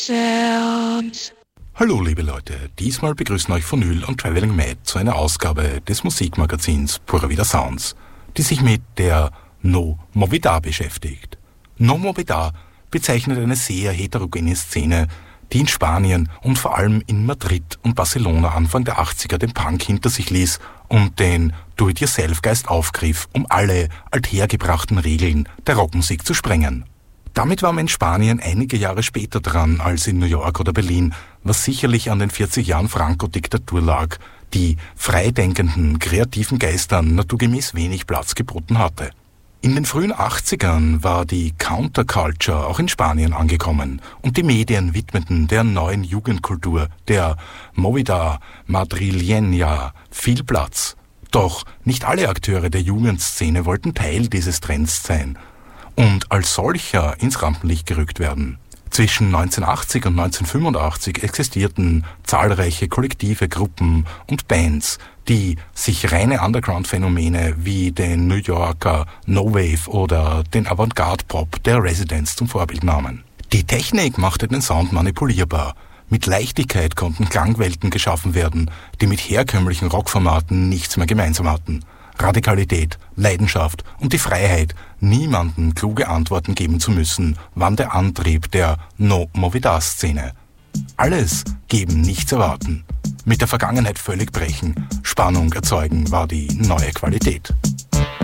Sounds. Hallo liebe Leute, diesmal begrüßen euch Vinyl und Traveling Mad zu einer Ausgabe des Musikmagazins Pura Vida Sounds, die sich mit der No Movidad beschäftigt. No Movidad bezeichnet eine sehr heterogene Szene, die in Spanien und vor allem in Madrid und Barcelona Anfang der 80er den Punk hinter sich ließ und den Do-it-yourself-Geist aufgriff, um alle althergebrachten Regeln der Rockmusik zu sprengen. Damit war man in Spanien einige Jahre später dran als in New York oder Berlin, was sicherlich an den 40 Jahren Franco-Diktatur lag, die freidenkenden, kreativen Geistern naturgemäß wenig Platz geboten hatte. In den frühen 80ern war die Counterculture auch in Spanien angekommen und die Medien widmeten der neuen Jugendkultur, der Movida Madrileña, viel Platz. Doch nicht alle Akteure der Jugendszene wollten Teil dieses Trends sein und als solcher ins Rampenlicht gerückt werden. Zwischen 1980 und 1985 existierten zahlreiche Kollektive, Gruppen und Bands, die sich reine Underground-Phänomene wie den New Yorker No Wave oder den Avantgarde-Pop der Residents zum Vorbild nahmen. Die Technik machte den Sound manipulierbar. Mit Leichtigkeit konnten Klangwelten geschaffen werden, die mit herkömmlichen Rockformaten nichts mehr gemeinsam hatten. Radikalität, Leidenschaft und die Freiheit, niemandem kluge Antworten geben zu müssen, waren der Antrieb der No Movidad-Szene. Alles geben, nichts erwarten. Mit der Vergangenheit völlig brechen, Spannung erzeugen war die neue Qualität.